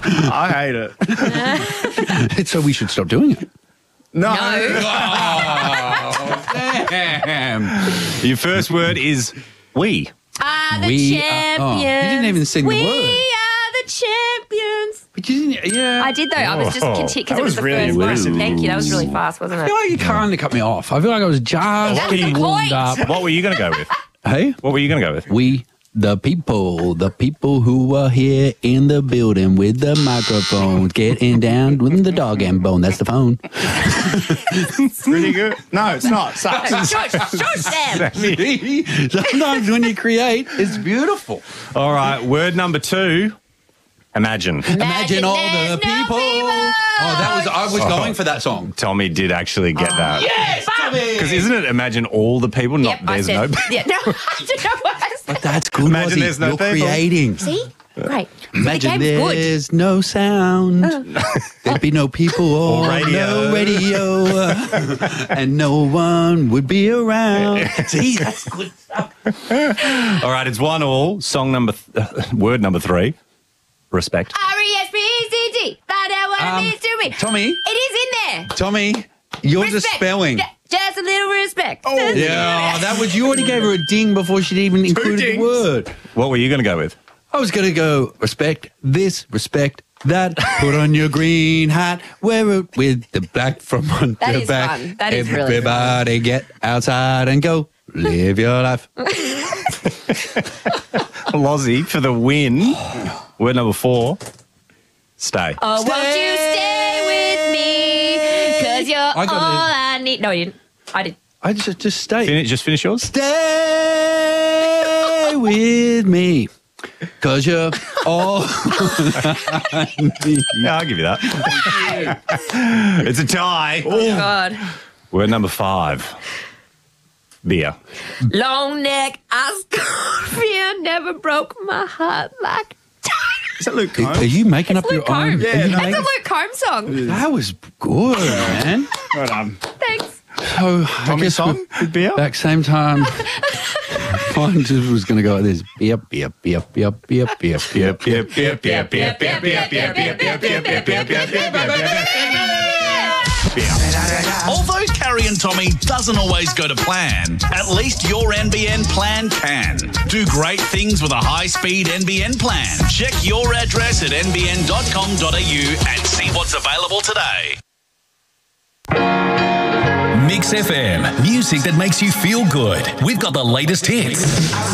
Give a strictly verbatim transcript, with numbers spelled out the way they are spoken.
I hate it. So we should stop doing it. No. No. Oh, damn. Your first word is we. Are the We are- champions. oh, you didn't even sing the we word. are the champions. But you didn't, yeah. I did though. I was just Oh, continuing because that it was, was the really first impressive. one. Thank you. That was really fast, wasn't I it? feel like you kind of cut me off. I feel like I was just That's the getting warmed point. up. What were you going to go with? Hey? What were you going to go with? We, the people, the people who are here in the building with the microphones, getting down with the dog and bone. That's the phone. Pretty good. No, it's not. Sucks. Shush, shush them. Sometimes when you create, it's beautiful. All right, word number two, imagine. Imagine all the there's no people. people. Oh, that was I was going for that song. Tommy did actually get that. Yes, Because isn't it imagine all the people, not Yep, I there's said, no yeah, no, I don't know what I said. But that's good. Imagine Ozzy. there's no You're people. creating. See? Great. Imagine the game's good. there's no sound. There'd be no people or, Or radio. no radio. And no one would be around. See, that's good stuff. All right, it's one all. Song number, th- uh, word number three, respect. R E S P E C T. Find out what Um, it means to me. Tommy, It is in there. Tommy, you're just Respect. spelling. Ju- Just a little respect. Oh. Just a Yeah, little- that was, you already gave her a ding before she'd even included dings. the word. What were you going to go with? I was going to go respect this, respect that. Put on your green hat, wear it with the black from front That to is back. fun. That is really Everybody get outside and go live your life. Lozzie for the win. Word number four, stay. Oh, won't you stay with me? Because you're I got all it. I need. No, you didn't. I did. I just just stay. Finish, just finish yours. Stay with me. Cause you're all I need. Yeah, I'll give you that. It's a tie. Oh, God. Word number five, beer. Long neck, I fear never broke my heart like Is that Luke Are you making up Luke your own? Combs. are you That's making- a Luke Combs song. That was good, man. Well done. Thanks. So I Tommy guess song with beer? back same time. Mine just was going to go like this. Beer, beer, beer, beer, beer, beer, beer, Yep, yep, yep, yep, yep, yep, yep, yep, yep, yep, yep, yep, yep, yep, yep, yep. Although Carrie and Tommy doesn't always go to plan, at least your N B N plan can. Do great things with a high-speed N B N plan. Check your address at n b n dot com dot a u and see what's available today. Mix F M, music that makes you feel good. We've got the latest hits.